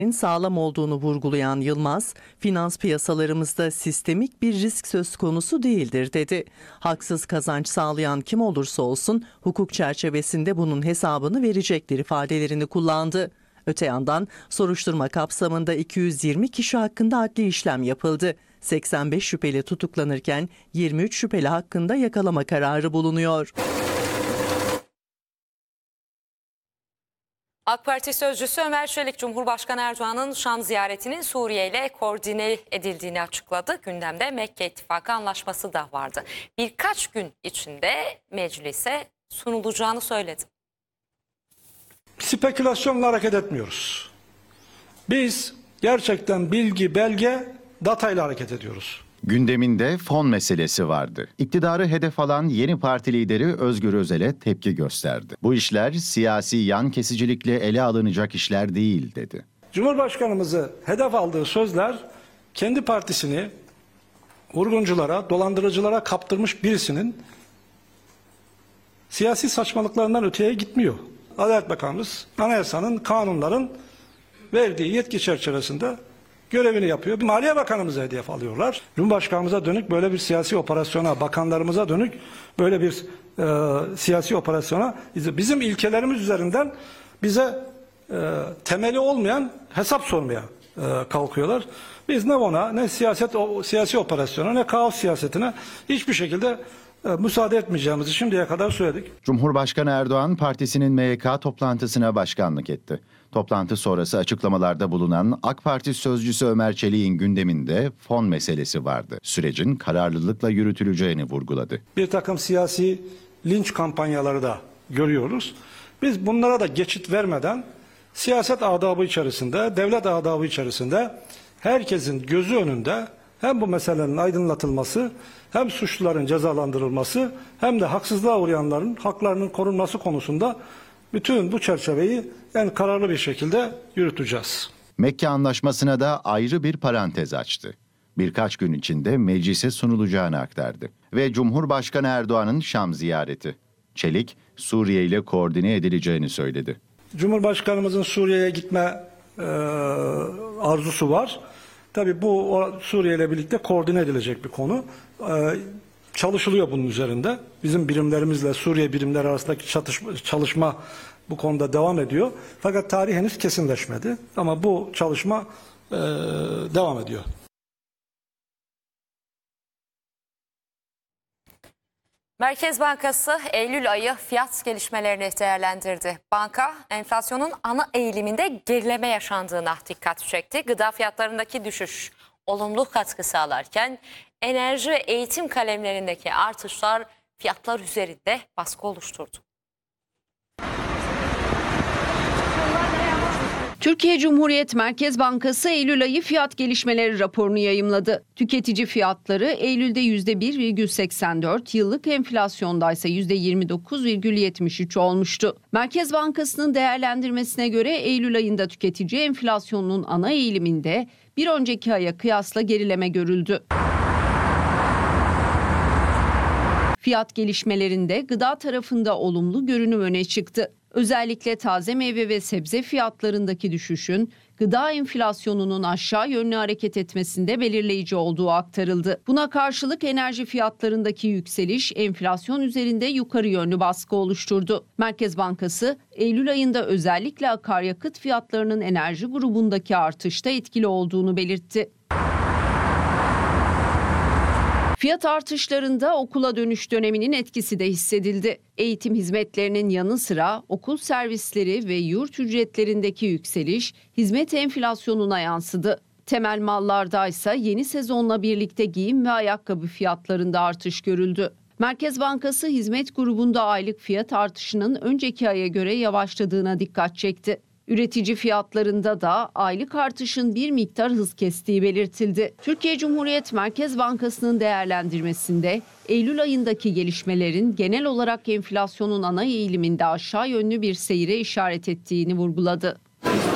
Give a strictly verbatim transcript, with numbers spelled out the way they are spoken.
sağlam olduğunu vurgulayan Yılmaz, finans piyasalarımızda sistemik bir risk söz konusu değildir dedi. Haksız kazanç sağlayan kim olursa olsun hukuk çerçevesinde bunun hesabını verecektir ifadelerini kullandı. Öte yandan soruşturma kapsamında iki yüz yirmi kişi hakkında adli işlem yapıldı. seksen beş şüpheli tutuklanırken yirmi üç şüpheli hakkında yakalama kararı bulunuyor. AK Parti sözcüsü Ömer Çelik, Cumhurbaşkanı Erdoğan'ın Şam ziyaretinin Suriye ile koordine edildiğini açıkladı. Gündemde Mekke İttifakı anlaşması da vardı. Birkaç gün içinde meclise sunulacağını söyledi. Spekülasyonla hareket etmiyoruz. Biz gerçekten bilgi, belge, datayla hareket ediyoruz. Gündeminde fon meselesi vardı. İktidarı hedef alan yeni parti lideri Özgür Özel'e tepki gösterdi. Bu işler siyasi yan kesicilikle ele alınacak işler değil dedi. Cumhurbaşkanımızı hedef aldığı sözler kendi partisini vurgunculara, dolandırıcılara kaptırmış birisinin siyasi saçmalıklarından öteye gitmiyor. Adalet Bakanımız anayasanın, kanunların verdiği yetki çerçevesinde görevini yapıyor. Maliye Bakanımıza hedef alıyorlar. Cumhurbaşkanımıza dönük böyle bir siyasi operasyona, bakanlarımıza dönük böyle bir e, siyasi operasyona bizim ilkelerimiz üzerinden bize e, temeli olmayan hesap sormaya e, kalkıyorlar. Biz ne ona, ne siyaset, o, siyasi operasyona, ne kaos siyasetine hiçbir şekilde e, müsaade etmeyeceğimizi şimdiye kadar söyledik. Cumhurbaşkanı Erdoğan partisinin M Y K toplantısına başkanlık etti. Toplantı sonrası açıklamalarda bulunan AK Parti sözcüsü Ömer Çelik'in gündeminde fon meselesi vardı. Sürecin kararlılıkla yürütüleceğini vurguladı. Bir takım siyasi linç kampanyaları da görüyoruz. Biz bunlara da geçit vermeden siyaset adabı içerisinde, devlet adabı içerisinde herkesin gözü önünde hem bu meselelerin aydınlatılması, hem suçluların cezalandırılması, hem de haksızlığa uğrayanların haklarının korunması konusunda bütün bu çerçeveyi en kararlı bir şekilde yürüteceğiz. Mekke Anlaşması'na da ayrı bir parantez açtı. Birkaç gün içinde meclise sunulacağını aktardı. Ve Cumhurbaşkanı Erdoğan'ın Şam ziyareti. Çelik, Suriye ile koordine edileceğini söyledi. Cumhurbaşkanımızın Suriye'ye gitme e, arzusu var. Tabii bu o, Suriye ile birlikte koordine edilecek bir konu. E, Çalışılıyor bunun üzerinde. Bizim birimlerimizle Suriye birimleri arasındaki çatışma, çalışma bu konuda devam ediyor. Fakat tarih henüz kesinleşmedi. Ama bu çalışma e, devam ediyor. Merkez Bankası Eylül ayı fiyat gelişmelerini değerlendirdi. Banka enflasyonun ana eğiliminde gerileme yaşandığına dikkat çekti. Gıda fiyatlarındaki düşüş olumlu katkı sağlarken enerji ve eğitim kalemlerindeki artışlar fiyatlar üzerinde baskı oluşturdu. Türkiye Cumhuriyet Merkez Bankası Eylül ayı fiyat gelişmeleri raporunu yayımladı. Tüketici fiyatları Eylül'de yüzde bir virgül seksen dört, yıllık enflasyonda ise yüzde yirmi dokuz virgül yetmiş üç olmuştu. Merkez Bankası'nın değerlendirmesine göre Eylül ayında tüketici enflasyonunun ana eğiliminde bir önceki aya kıyasla gerileme görüldü. Fiyat gelişmelerinde gıda tarafında olumlu görünüm öne çıktı. Özellikle taze meyve ve sebze fiyatlarındaki düşüşün gıda enflasyonunun aşağı yönlü hareket etmesinde belirleyici olduğu aktarıldı. Buna karşılık enerji fiyatlarındaki yükseliş enflasyon üzerinde yukarı yönlü baskı oluşturdu. Merkez Bankası Eylül ayında özellikle akaryakıt fiyatlarının enerji grubundaki artışta etkili olduğunu belirtti. Fiyat artışlarında okula dönüş döneminin etkisi de hissedildi. Eğitim hizmetlerinin yanı sıra okul servisleri ve yurt ücretlerindeki yükseliş hizmet enflasyonuna yansıdı. Temel mallarda ise yeni sezonla birlikte giyim ve ayakkabı fiyatlarında artış görüldü. Merkez Bankası hizmet grubunda aylık fiyat artışının önceki aya göre yavaşladığına dikkat çekti. Üretici fiyatlarında da aylık artışın bir miktar hız kestiği belirtildi. Türkiye Cumhuriyet Merkez Bankası'nın değerlendirmesinde Eylül ayındaki gelişmelerin genel olarak enflasyonun ana eğiliminde aşağı yönlü bir seyre işaret ettiğini vurguladı.